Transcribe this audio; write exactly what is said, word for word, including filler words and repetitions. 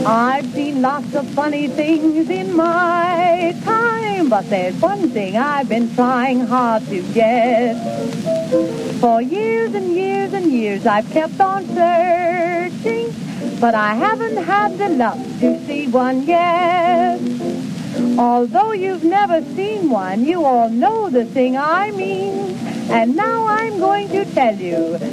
I've seen lots of funny things in my time, but there's one thing I've been trying hard to get. For years and years and years I've kept on searching, but I haven't had the luck to see one yet. Although you've never seen one, you all know the thing I mean. And now I'm going to tell you